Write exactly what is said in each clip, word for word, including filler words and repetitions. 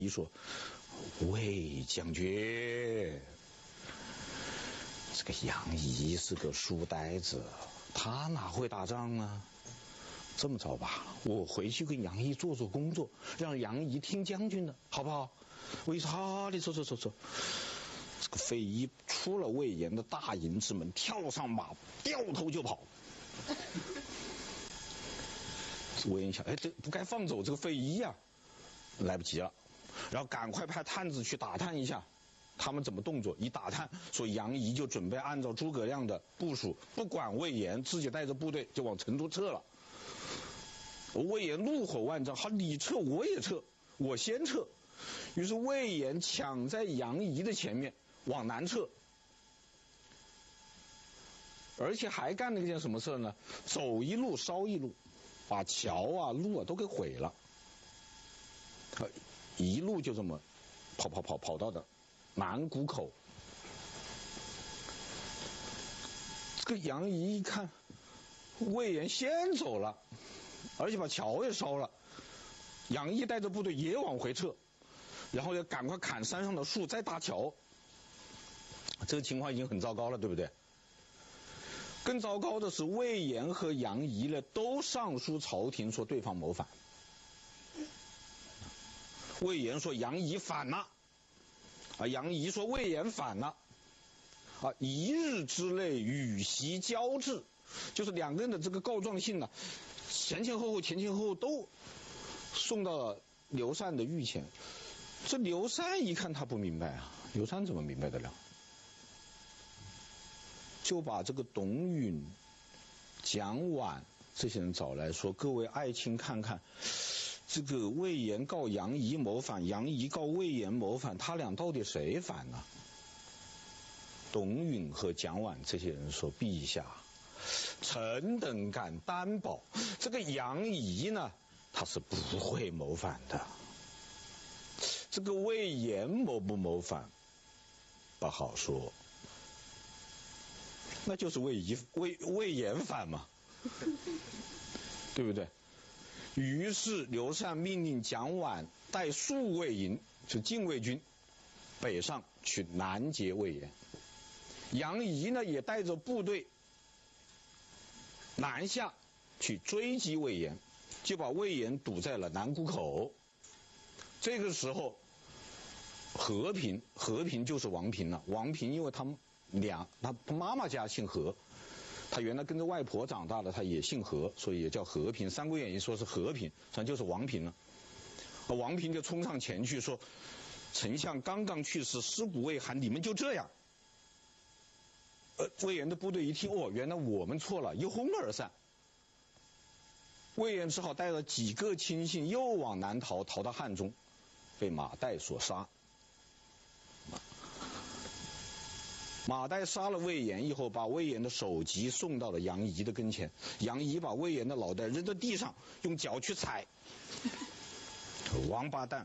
一说，魏将军，这个杨仪是个书呆子，他哪会打仗啊？这么着吧，我回去跟杨仪做做工作，让杨仪听将军的，好不好？魏说好的，走走走走。这个费祎出了魏延的大营之门，跳上马，掉头就跑。魏延想，哎，这不该放走这个费祎呀，来不及了，然后赶快派探子去打探一下，他们怎么动作。一打探，说杨仪就准备按照诸葛亮的部署，不管魏延，自己带着部队就往成都撤了。魏延怒火万丈，好，你撤我也撤，我先撤。于是魏延抢在杨仪的前面往南撤，而且还干了一件什么事呢？走一路烧一路，把桥啊路啊都给毁了。一路就这么跑跑跑跑到的南谷口。这个杨仪一看魏延先走了，而且把桥也烧了，杨仪带着部队也往回撤，然后要赶快砍山上的树再搭桥。这个情况已经很糟糕了，对不对？更糟糕的是魏延和杨仪呢都上书朝廷说对方谋反。魏延说杨仪反了，啊，杨仪说魏延反了，啊，一日之内羽檄交至，就是两个人的这个告状信呢，前前后后前前后后都送到了刘禅的御前。这刘禅一看他不明白啊，刘禅怎么明白得了？就把这个董允、蒋琬这些人找来说，各位爱卿看看，这个魏延告杨仪谋反，杨仪告魏延谋反，他俩到底谁反呢？董允和蒋琬这些人说，陛下，臣等敢担保，这个杨仪呢，他是不会谋反的。这个魏延谋不谋反不好说，那就是魏仪魏魏延反嘛，对不对？于是刘禅命令蒋琬带数卫营，就禁卫军北上去拦截魏延。杨仪呢也带着部队南下去追击魏延，就把魏延堵在了南谷口。这个时候和平和平就是王平了。王平因为他们俩他妈妈家姓何，他原来跟着外婆长大的，他也姓何，所以也叫和平。《三国演义》说是和平，实际上就是王平了。王平就冲上前去说，丞相刚刚去世，尸骨未寒，你们就这样。呃，魏延的部队一听，哦，原来我们错了，一哄而散。魏延只好带了几个亲信又往南逃，逃到汉中，被马岱所杀。马岱杀了魏延以后，把魏延的首级送到了杨仪的跟前。杨仪把魏延的脑袋扔在地上，用脚去踩。王八蛋！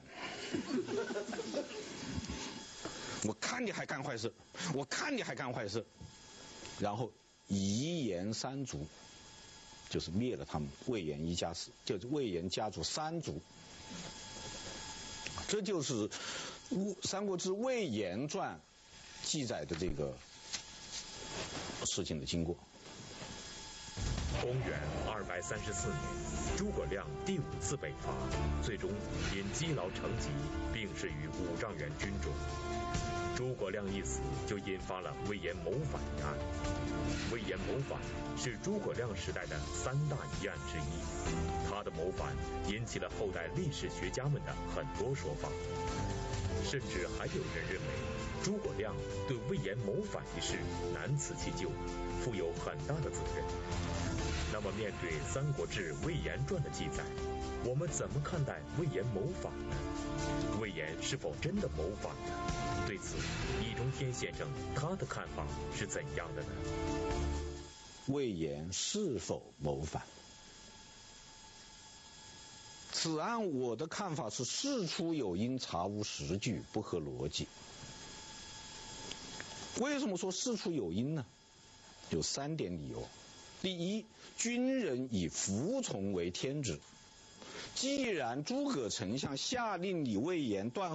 我看你还干坏事，我看你还干坏事。然后夷延三族，就是灭了他们魏延一家子，就是魏延家族三族。这就是《三国志·魏延传》记载的这个事情的经过。 公元二百三十四年，诸葛亮第五次北伐，最终因积劳成疾，病逝于五丈原军中。诸葛亮一死，就引发了魏延谋反一案。魏延谋反是诸葛亮时代的三大疑案之一，他的谋反引起了后代历史学家们的很多说法，甚至还有人认为诸葛亮对魏延谋反一事难辞其咎，负有很大的责任。那么面对《三国志·魏延传》的记载，我们怎么看待魏延谋反呢？魏延是否真的谋反呢？对此，易中天先生他的看法是怎样的呢？ 魏延是否谋反？此案我的看法是事出有因，查无实据，不合逻辑。为什么说事出有因呢？有三点理由。第一，军人以服从为天职。 既然诸葛丞相下令你魏延断